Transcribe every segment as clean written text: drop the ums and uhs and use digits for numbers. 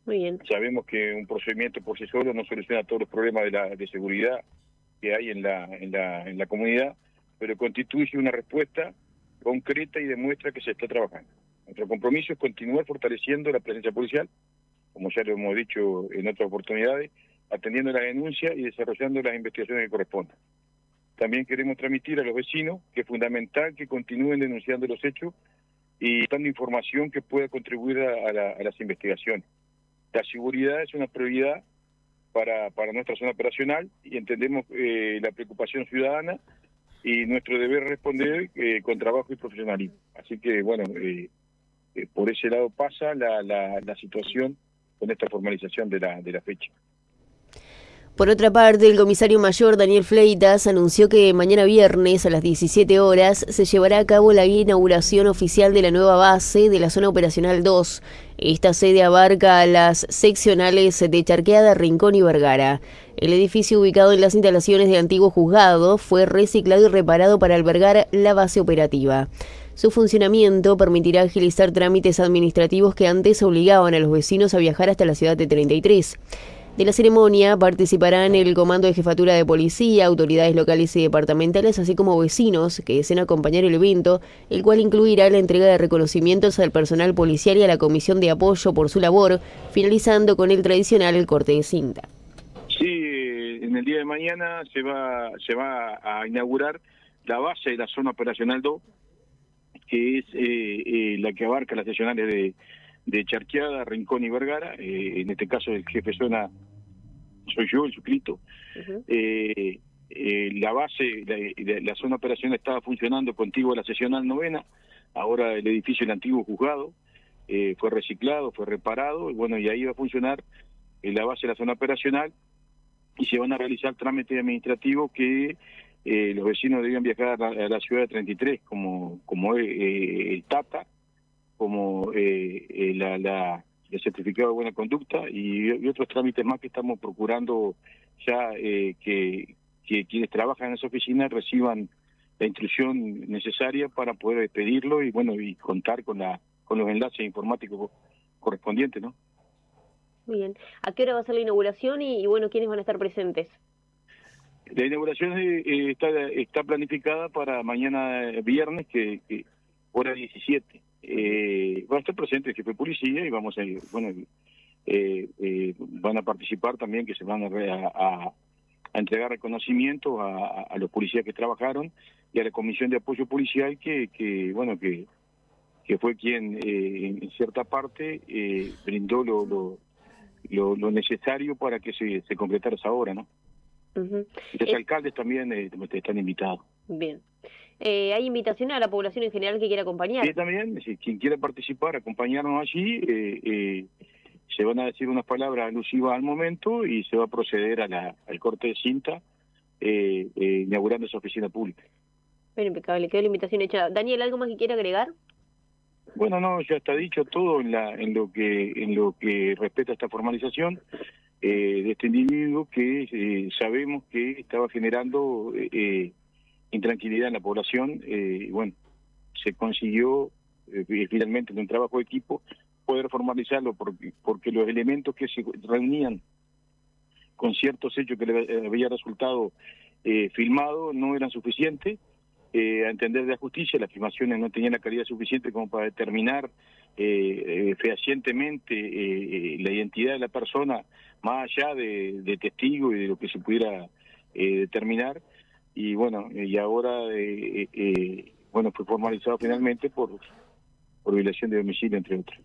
Muy bien. Sabemos que un procedimiento por sí solo no soluciona todos los problemas de seguridad que hay en la comunidad, pero constituye una respuesta concreta y demuestra que se está trabajando. Nuestro compromiso es continuar fortaleciendo la presencia policial, como ya lo hemos dicho en otras oportunidades, atendiendo la denuncia y desarrollando las investigaciones que correspondan. También queremos transmitir a los vecinos que es fundamental que continúen denunciando los hechos y dando información que pueda contribuir a las investigaciones. La seguridad es una prioridad para nuestra zona operacional y entendemos la preocupación ciudadana y nuestro deber responder con trabajo y profesionalismo. Así que, bueno, por ese lado pasa la situación con esta formalización de la fecha. Por otra parte, el comisario mayor Daniel Fleitas anunció que mañana viernes a las 17 horas se llevará a cabo la inauguración oficial de la nueva base de la zona operacional 2. Esta sede abarca las seccionales de Charqueada, Rincón y Vergara. El edificio, ubicado en las instalaciones del antiguo juzgado, fue reciclado y reparado para albergar la base operativa. Su funcionamiento permitirá agilizar trámites administrativos que antes obligaban a los vecinos a viajar hasta la ciudad de 33. De la ceremonia participarán el Comando de Jefatura de Policía, autoridades locales y departamentales, así como vecinos que deseen acompañar el evento, el cual incluirá la entrega de reconocimientos al personal policial y a la Comisión de Apoyo por su labor, finalizando con el tradicional corte de cinta. Sí, en el día de mañana se va a inaugurar la base de la zona operacional 2, que es la que abarca las seccionales de Charqueada, Rincón y Vergara. En este caso el jefe de zona soy yo, el suscrito. La base, la zona operacional estaba funcionando contigua a la seccional 9, ahora el edificio del antiguo juzgado fue reciclado, fue reparado, y bueno, y ahí va a funcionar la base de la zona operacional, y se van a realizar trámites administrativos que los vecinos debían viajar a la ciudad de 33, como el TATA, como el certificado de buena conducta y otros trámites más que estamos procurando ya que quienes trabajan en esa oficina reciban la instrucción necesaria para poder expedirlo y bueno, y contar con los enlaces informáticos correspondientes, ¿no? Muy bien. ¿A qué hora va a ser la inauguración y bueno, quiénes van a estar presentes? La inauguración está planificada para mañana viernes, que hora 17. Va a estar presente el jefe de policía y vamos a van a participar también, que se van a entregar reconocimientos a los policías que trabajaron y a la Comisión de Apoyo Policial que fue quien en cierta parte brindó lo necesario para que se concretara esa obra, ¿no? Uh-huh. Los alcaldes también están invitados. Bien. ¿Hay invitación a la población en general que quiera acompañar? Sí, también, si quien quiera participar, acompañarnos allí, se van a decir unas palabras alusivas al momento y se va a proceder al corte de cinta, inaugurando esa oficina pública. Bueno, impecable, quedó la invitación hecha. Daniel, ¿algo más que quiera agregar? Bueno, no, ya está dicho todo en lo que respecta a esta formalización de este individuo que sabemos que estaba generando intranquilidad en la población. Bueno, se consiguió finalmente en un trabajo de equipo poder formalizarlo porque los elementos que se reunían con ciertos hechos que le había resultado filmado no eran suficientes. A entender de la justicia, las filmaciones no tenían la calidad suficiente como para determinar fehacientemente la identidad de la persona, más allá de testigo y de lo que se pudiera determinar. Y bueno, y ahora fue formalizado finalmente por violación de domicilio, entre otros.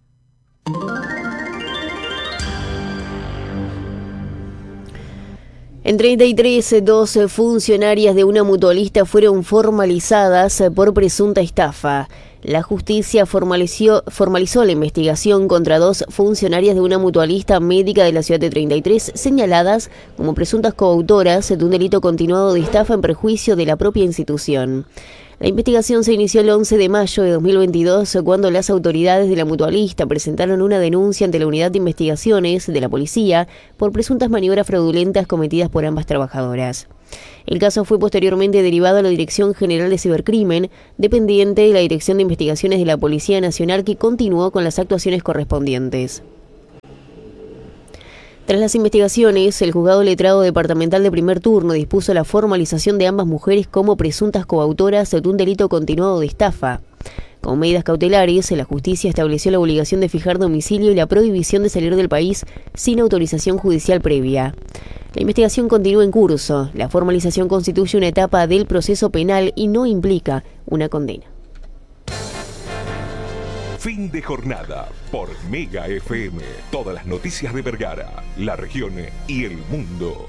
En 33, 2 funcionarias de una mutualista fueron formalizadas por presunta estafa. La justicia formalizó la investigación contra 2 funcionarias de una mutualista médica de la ciudad de 33, señaladas como presuntas coautoras de un delito continuado de estafa en perjuicio de la propia institución. La investigación se inició el 11 de mayo de 2022, cuando las autoridades de la mutualista presentaron una denuncia ante la Unidad de Investigaciones de la Policía por presuntas maniobras fraudulentas cometidas por ambas trabajadoras. El caso fue posteriormente derivado a la Dirección General de Cibercrimen, dependiente de la Dirección de Investigaciones de la Policía Nacional, que continuó con las actuaciones correspondientes. Tras las investigaciones, el juzgado letrado departamental de primer turno dispuso la formalización de ambas mujeres como presuntas coautoras de un delito continuado de estafa. Con medidas cautelares, la justicia estableció la obligación de fijar domicilio y la prohibición de salir del país sin autorización judicial previa. La investigación continúa en curso. La formalización constituye una etapa del proceso penal y no implica una condena. Fin de jornada por Mega FM. Todas las noticias de Vergara, la región y el mundo.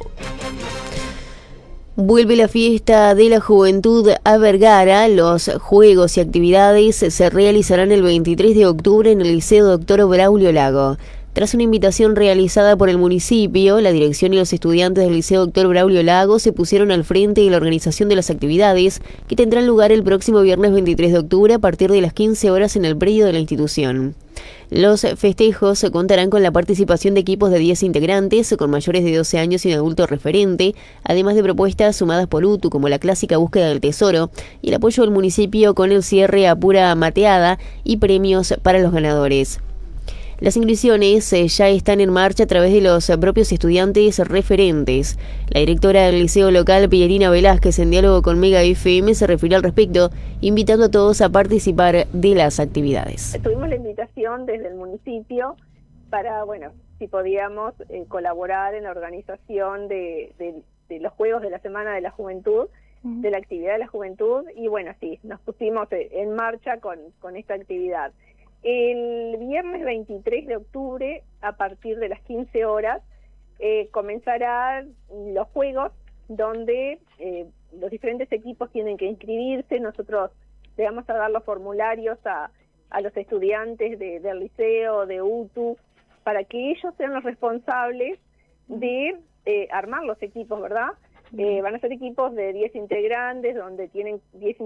Vuelve la fiesta de la juventud a Vergara. Los juegos y actividades se realizarán el 23 de octubre en el Liceo Dr. Braulio Lago. Tras una invitación realizada por el municipio, la dirección y los estudiantes del Liceo Dr. Braulio Lago se pusieron al frente de la organización de las actividades que tendrán lugar el próximo viernes 23 de octubre a partir de las 15 horas en el predio de la institución. Los festejos contarán con la participación de equipos de 10 integrantes, con mayores de 12 años y un adulto referente, además de propuestas sumadas por UTU como la clásica búsqueda del tesoro y el apoyo del municipio con el cierre a pura mateada y premios para los ganadores. Las inscripciones ya están en marcha a través de los propios estudiantes referentes. La directora del liceo local, Pierina Velázquez, en diálogo con Mega FM, se refirió al respecto, invitando a todos a participar de las actividades. Tuvimos la invitación desde el municipio para, si podíamos colaborar en la organización de los Juegos de la Semana de la Juventud, de la actividad de la juventud, y sí, nos pusimos en marcha con esta actividad. El viernes 23 de octubre, a partir de las 15 horas, comenzarán los juegos donde los diferentes equipos tienen que inscribirse. Nosotros le vamos a dar los formularios a los estudiantes del liceo, de UTU, para que ellos sean los responsables de armar los equipos, ¿verdad? Van a ser equipos de 10 integrantes, donde tienen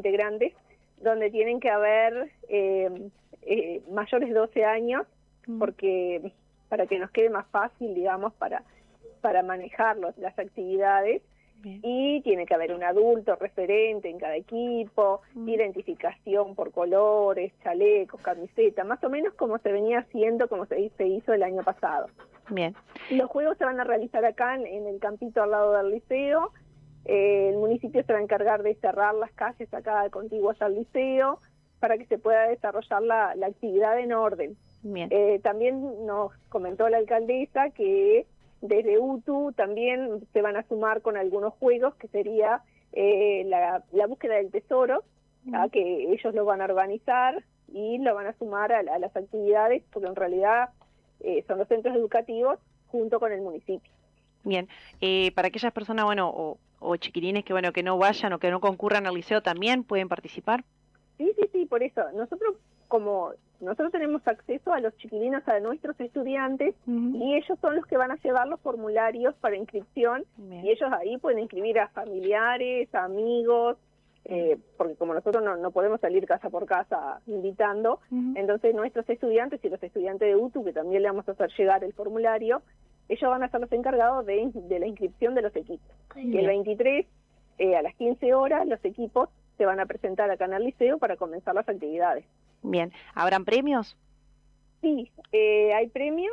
que haber mayores de 12 años, porque para que nos quede más fácil, digamos, para manejar las actividades. Bien. Y tiene que haber un adulto referente en cada equipo, identificación por colores, chalecos, camiseta, más o menos como se venía haciendo, como se hizo el año pasado. Bien. Los juegos se van a realizar acá en el campito al lado del liceo. El municipio se va a encargar de cerrar las calles acá contiguas al liceo para que se pueda desarrollar la actividad en orden. Bien. También nos comentó la alcaldesa que desde UTU también se van a sumar con algunos juegos, que sería la búsqueda del tesoro, que ellos lo van a organizar y lo van a sumar a las actividades, porque en realidad son los centros educativos junto con el municipio. Bien, para aquellas personas, o chiquilines que no vayan o que no concurran al liceo, ¿también pueden participar? Sí, por eso. Nosotros tenemos acceso a los chiquilinos, a nuestros estudiantes, y ellos son los que van a llevar los formularios para inscripción. Bien. Y ellos ahí pueden inscribir a familiares, a amigos, porque como nosotros no podemos salir casa por casa invitando, entonces nuestros estudiantes y los estudiantes de UTU, que también le vamos a hacer llegar el formulario, ellos van a ser los encargados de la inscripción de los equipos. Y el 23, a las 15 horas, los equipos se van a presentar acá en el liceo para comenzar las actividades. Bien, ¿habrán premios? Sí, hay premios,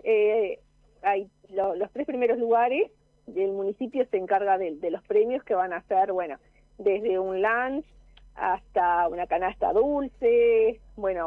hay los 3 primeros lugares, el municipio se encarga de los premios, que van a ser, desde un lunch hasta una canasta dulce,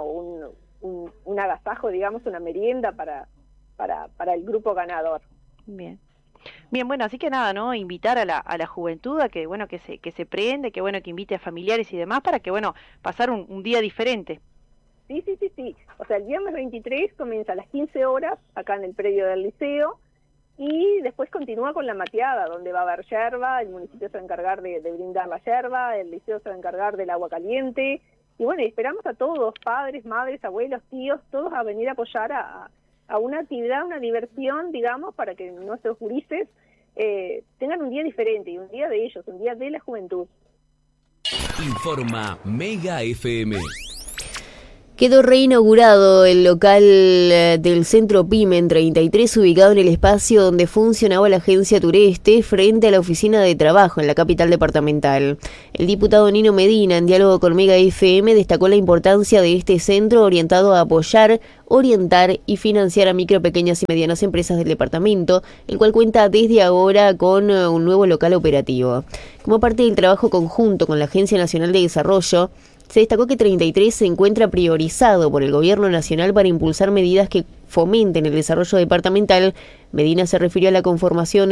un agasajo, digamos, una merienda para el grupo ganador. Bien, así que nada, ¿no? Invitar a la juventud a que se prende, que invite a familiares y demás para que pasar un día diferente. Sí. O sea, el viernes 23 comienza a las 15 horas acá en el predio del liceo y después continúa con la mateada, donde va a haber yerba, el municipio se va a encargar de brindar la yerba, el liceo se va a encargar del agua caliente y esperamos a todos, padres, madres, abuelos, tíos, todos a venir a apoyar a una actividad, una diversión, digamos, para que nuestros gurises tengan un día diferente y un día de ellos, un día de la juventud. Informa Mega FM. Quedó reinaugurado el local del Centro Pyme en 33, ubicado en el espacio donde funcionaba la agencia Tureste, frente a la oficina de trabajo en la capital departamental. El diputado Nino Medina, en diálogo con Mega FM, destacó la importancia de este centro orientado a apoyar, orientar y financiar a micro, pequeñas y medianas empresas del departamento, el cual cuenta desde ahora con un nuevo local operativo. Como parte del trabajo conjunto con la Agencia Nacional de Desarrollo, se destacó que 33 se encuentra priorizado por el Gobierno Nacional para impulsar medidas que fomenten el desarrollo departamental. Medina se refirió a la confirmación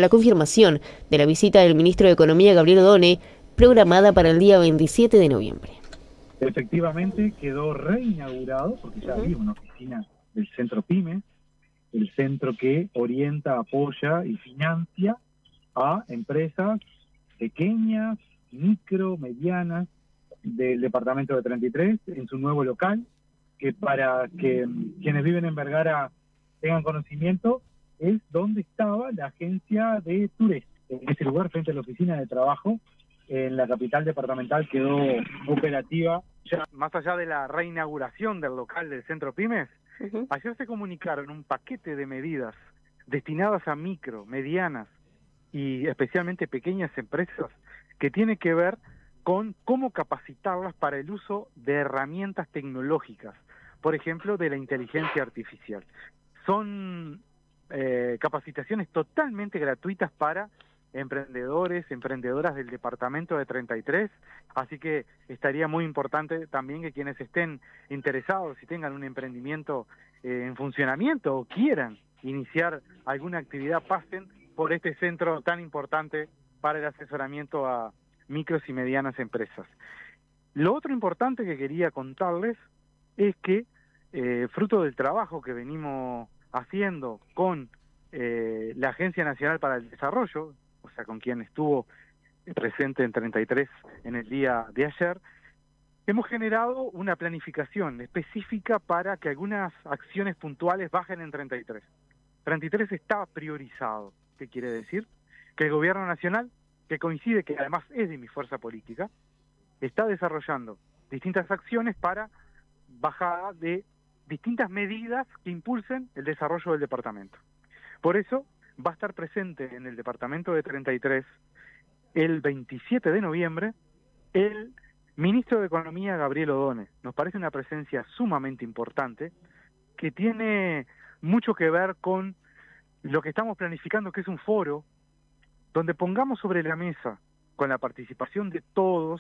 de la visita del ministro de Economía, Gabriel Odone, programada para el día 27 de noviembre. Efectivamente quedó reinaugurado, porque ya había una oficina del Centro Pyme, el centro que orienta, apoya y financia a empresas pequeñas, micro, medianas, del departamento de 33 en su nuevo local, que para que quienes viven en Vergara tengan conocimiento, es donde estaba la agencia de Tureste. En ese lugar, frente a la oficina de trabajo, en la capital departamental, quedó operativa. Ya, más allá de la reinauguración del local del Centro Pymes, ayer se comunicaron un paquete de medidas destinadas a micro, medianas y especialmente pequeñas empresas, que tiene que ver con cómo capacitarlas para el uso de herramientas tecnológicas, por ejemplo, de la inteligencia artificial. Son capacitaciones totalmente gratuitas para emprendedores, emprendedoras del departamento de 33, así que estaría muy importante también que quienes estén interesados y tengan un emprendimiento en funcionamiento o quieran iniciar alguna actividad, pasen por este centro tan importante para el asesoramiento a micros y medianas empresas. Lo otro importante que quería contarles es que, fruto del trabajo que venimos haciendo con la Agencia Nacional para el Desarrollo, o sea, con quien estuvo presente en 33 en el día de ayer, hemos generado una planificación específica para que algunas acciones puntuales bajen en 33. 33 está priorizado. ¿Qué quiere decir? Que el Gobierno Nacional, que coincide que además es de mi fuerza política, está desarrollando distintas acciones para bajada de distintas medidas que impulsen el desarrollo del departamento. Por eso va a estar presente en el departamento de 33 el 27 de noviembre el ministro de Economía, Gabriel Odone. Nos parece una presencia sumamente importante que tiene mucho que ver con lo que estamos planificando, que es un foro donde pongamos sobre la mesa, con la participación de todos,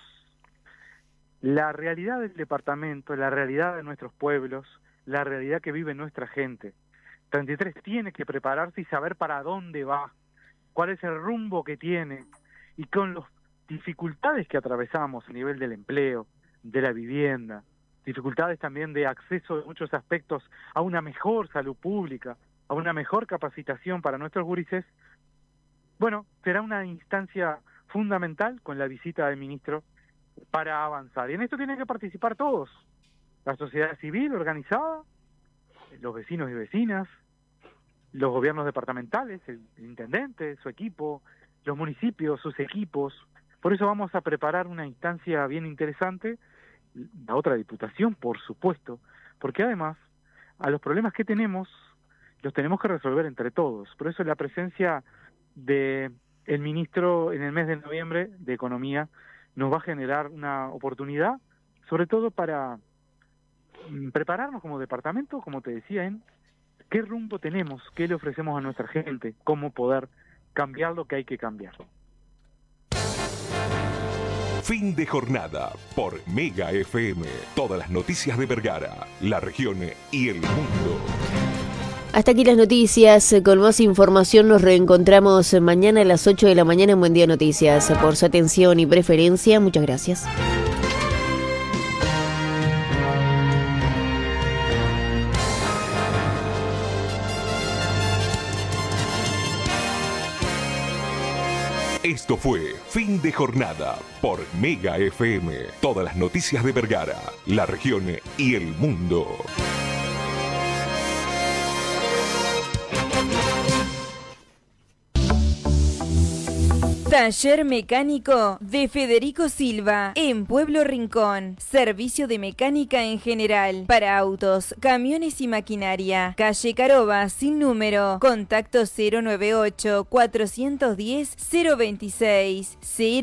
la realidad del departamento, la realidad de nuestros pueblos, la realidad que vive nuestra gente. 33 tiene que prepararse y saber para dónde va, cuál es el rumbo que tiene, y con las dificultades que atravesamos a nivel del empleo, de la vivienda, dificultades también de acceso en muchos aspectos a una mejor salud pública, a una mejor capacitación para nuestros gurises. Bueno, será una instancia fundamental con la visita del ministro para avanzar. Y en esto tienen que participar todos, la sociedad civil organizada, los vecinos y vecinas, los gobiernos departamentales, el intendente, su equipo, los municipios, sus equipos. Por eso vamos a preparar una instancia bien interesante, la otra diputación, por supuesto, porque además a los problemas que tenemos los tenemos que resolver entre todos. Por eso la presencia de el ministro en el mes de noviembre de Economía nos va a generar una oportunidad, sobre todo para prepararnos como departamento, como te decía, en qué rumbo tenemos, qué le ofrecemos a nuestra gente, cómo poder cambiar lo que hay que cambiar. Fin de jornada por Mega FM. Todas las noticias de Vergara, la región y el mundo. Hasta aquí las noticias. Con más información nos reencontramos mañana a las 8 de la mañana en Buen Día Noticias. Por su atención y preferencia, muchas gracias. Esto fue Fin de Jornada por Mega FM. Todas las noticias de Vergara, la región y el mundo. Taller Mecánico de Federico Silva, en Pueblo Rincón. Servicio de mecánica en general, para autos, camiones y maquinaria. Calle Caroba, sin número. Contacto 098-410-026.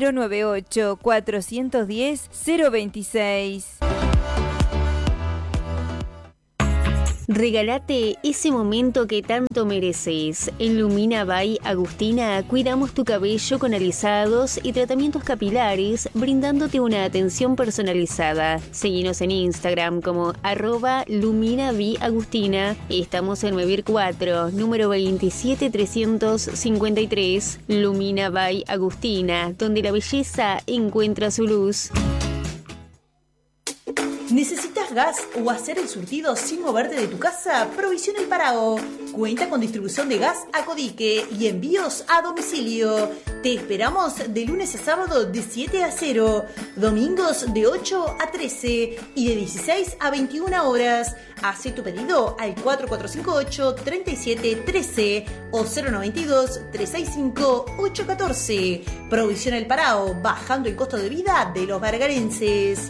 098-410-026. Regálate ese momento que tanto mereces. En Lumina by Agustina cuidamos tu cabello con alisados y tratamientos capilares, brindándote una atención personalizada. Seguinos en Instagram como @LuminaByAgustina. Estamos en Mevir 4, número 27353. Lumina by Agustina, donde la belleza encuentra su luz. ¿Necesitas gas o hacer el surtido sin moverte de tu casa? Provisión El Parao. Cuenta con distribución de gas a Codique y envíos a domicilio. Te esperamos de lunes a sábado de 7 a 0, domingos de 8 a 13 y de 16 a 21 horas. Haz tu pedido al 4458-3713 o 092-365-814. Provisión El Parao, bajando el costo de vida de los vergarenses.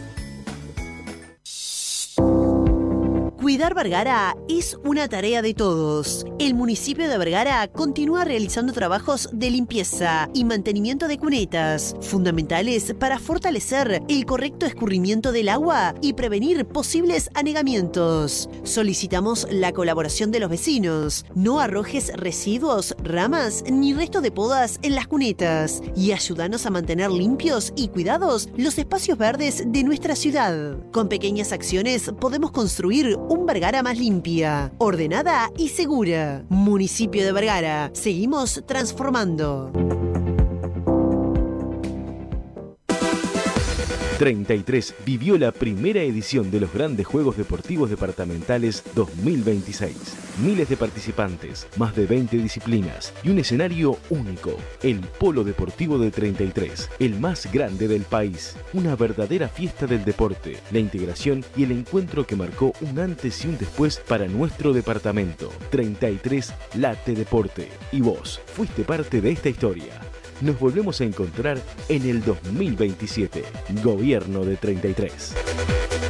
Cuidar Vergara es una tarea de todos. El municipio de Vergara continúa realizando trabajos de limpieza y mantenimiento de cunetas, fundamentales para fortalecer el correcto escurrimiento del agua y prevenir posibles anegamientos. Solicitamos la colaboración de los vecinos. No arrojes residuos, ramas ni restos de podas en las cunetas y ayúdanos a mantener limpios y cuidados los espacios verdes de nuestra ciudad. Con pequeñas acciones podemos construir un Vergara más limpia, ordenada y segura. Municipio de Vergara. Seguimos transformando. 33 vivió la primera edición de los Grandes Juegos Deportivos Departamentales 2026. Miles de participantes, más de 20 disciplinas y un escenario único. El Polo Deportivo de 33, el más grande del país. Una verdadera fiesta del deporte, la integración y el encuentro que marcó un antes y un después para nuestro departamento. 33 late deporte. Y vos fuiste parte de esta historia. Nos volvemos a encontrar en el 2027. Gobierno de 33.